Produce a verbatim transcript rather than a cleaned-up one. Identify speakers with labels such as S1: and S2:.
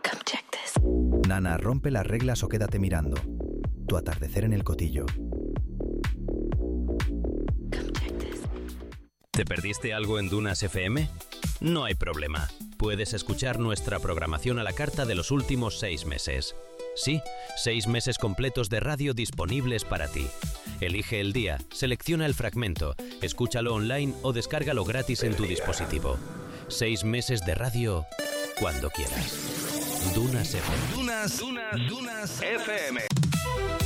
S1: Come check this.
S2: Nana, rompe las reglas o quédate mirando. Tu atardecer en el Cotillo.
S1: Come check this.
S3: ¿Te perdiste algo en Dunas F M? No hay problema. Puedes escuchar nuestra programación a la carta de los últimos seis meses. Sí, seis meses completos de radio disponibles para ti. Elige el día, selecciona el fragmento, escúchalo online o descárgalo gratis en tu dispositivo. Seis meses de radio cuando quieras. Dunas F M.
S4: Dunas, Dunas, Dunas F M.